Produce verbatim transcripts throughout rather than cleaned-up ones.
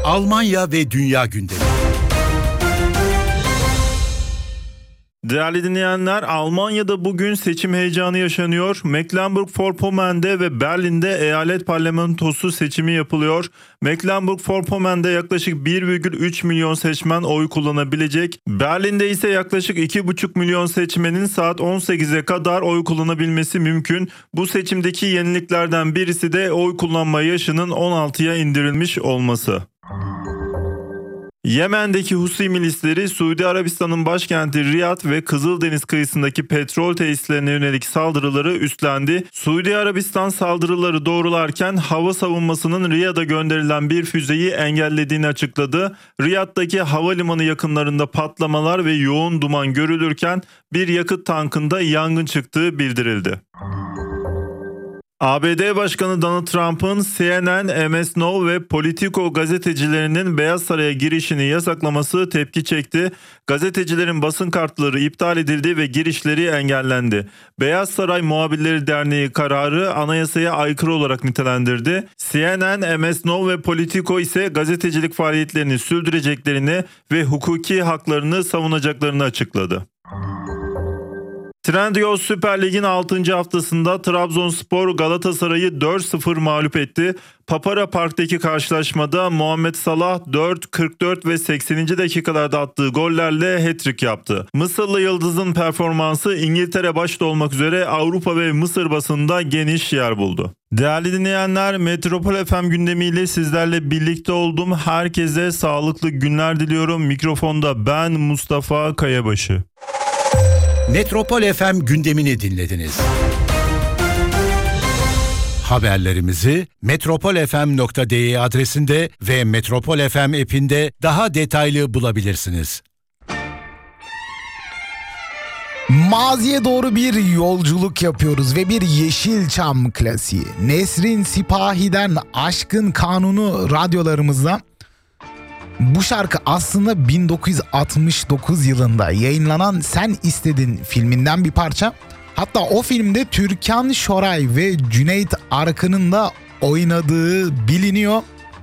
Almanya ve dünya gündemi. Değerli dinleyenler, Almanya'da bugün seçim heyecanı yaşanıyor. Mecklenburg-Vorpommern'de ve Berlin'de eyalet parlamentosu seçimi yapılıyor. Mecklenburg-Vorpommern'de yaklaşık bir virgül üç milyon seçmen oy kullanabilecek. Berlin'de ise yaklaşık iki buçuk milyon seçmenin saat on sekize kadar oy kullanabilmesi mümkün. Bu seçimdeki yeniliklerden birisi de oy kullanma yaşının on altıya indirilmiş olması. Yemen'deki Husi milisleri Suudi Arabistan'ın başkenti Riyad ve Kızıldeniz kıyısındaki petrol tesislerine yönelik saldırıları üstlendi. Suudi Arabistan saldırıları doğrularken hava savunmasının Riyad'a gönderilen bir füzeyi engellediğini açıkladı. Riyad'daki havalimanı yakınlarında patlamalar ve yoğun duman görülürken bir yakıt tankında yangın çıktığı bildirildi. A B D Başkanı Donald Trump'ın C N N, M S Now ve Politico gazetecilerinin Beyaz Saray'a girişini yasaklaması tepki çekti. Gazetecilerin basın kartları iptal edildi ve girişleri engellendi. Beyaz Saray Muhabirleri Derneği kararı anayasaya aykırı olarak nitelendirdi. C N N, M S Now ve Politico ise gazetecilik faaliyetlerini sürdüreceklerini ve hukuki haklarını savunacaklarını açıkladı. Trendyol Süper Lig'in altıncı haftasında Trabzonspor Galatasaray'ı dört sıfır mağlup etti. Papara Park'taki karşılaşmada Muhammed Salah dört, kırk dört ve sekseninci dakikalarda attığı gollerle hat-trick yaptı. Mısırlı Yıldız'ın performansı İngiltere başta olmak üzere Avrupa ve Mısır basınında geniş yer buldu. Değerli dinleyenler, Metropol F M gündemiyle sizlerle birlikte oldum. Herkese sağlıklı günler diliyorum. Mikrofonda ben Mustafa Kayabaşı. Metropol F M gündemini dinlediniz. Haberlerimizi metropol f m nokta d e adresinde ve Metropol F M app'inde daha detaylı bulabilirsiniz. Maziye doğru bir yolculuk yapıyoruz ve bir Yeşilçam klasiği. Nesrin Sipahi'den Aşkın Kanunu radyolarımızda. Bu şarkı aslında bin dokuz yüz altmış dokuz yılında yayınlanan Sen İstedin filminden bir parça. Hatta o filmde Türkan Şoray ve Cüneyt Arkın'ın da oynadığı biliniyor.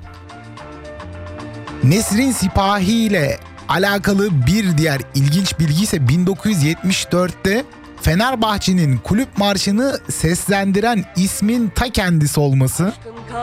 Nesrin Sipahi ile alakalı bir diğer ilginç bilgi ise bin dokuz yüz yetmiş dörtte Fenerbahçe'nin kulüp marşını seslendiren ismin ta kendisi olması.